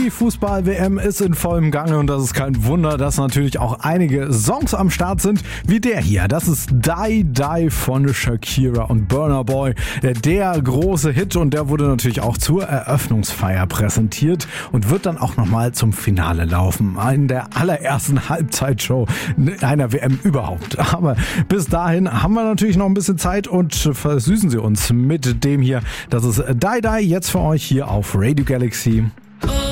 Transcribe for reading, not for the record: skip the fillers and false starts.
Die Fußball-WM ist in vollem Gange und das ist kein Wunder, dass natürlich auch einige Songs am Start sind, wie der hier. Das ist Die Die von Shakira und Burna Boy. Der große Hit und der wurde natürlich auch zur Eröffnungsfeier präsentiert und wird dann auch nochmal zum Finale laufen. In der allerersten Halbzeitshow einer WM überhaupt. Aber bis dahin haben wir natürlich noch ein bisschen Zeit und versüßen Sie uns mit dem hier. Das ist Die Die jetzt für euch hier auf Radio Galaxy.